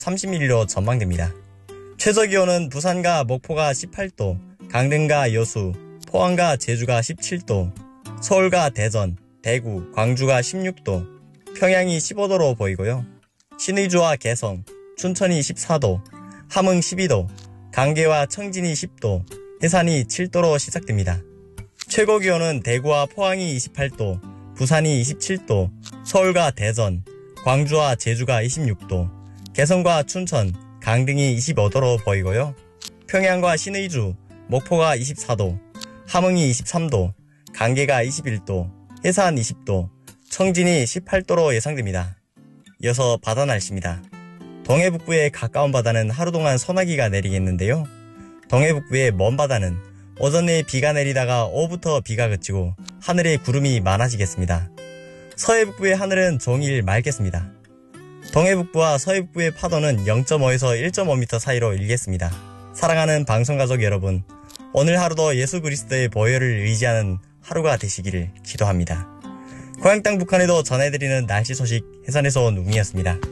30mm로 전망됩니다. 최저기온은 부산과 목포가 18도, 강릉과 여수, 포항과 제주가 17도, 서울과 대전, 대구, 광주가 16도, 평양이 15도로 보이고요. 신의주와 개성, 춘천이 14도, 함흥 12도, 강계와 청진이 10도, 해산이 7도로 시작됩니다. 최고기온은 대구와 포항이 28도, 부산이 27도, 서울과 대전, 광주와 제주가 26도, 개성과 춘천, 강릉이 25도로 보이고요. 평양과 신의주, 목포가 24도, 함흥이 23도, 강계가 21도, 해산 20도, 청진이 18도로 예상됩니다. 이어서 바다 날씨입니다. 동해북부의 가까운 바다는 하루 동안 소나기가 내리겠는데요. 동해북부의 먼 바다는 오전 내에 비가 내리다가 오후부터 비가 그치고 하늘에 구름이 많아지겠습니다. 서해북부의 하늘은 종일 맑겠습니다. 동해북부와 서해북부의 파도는 0.5에서 1.5m 사이로 일겠습니다. 사랑하는 방송가족 여러분, 오늘 하루도 예수 그리스도의 보혈을 의지하는 하루가 되시기를 기도합니다. 고향 땅 북한에도 전해드리는 날씨 소식 해산에서 온 웅이었습니다.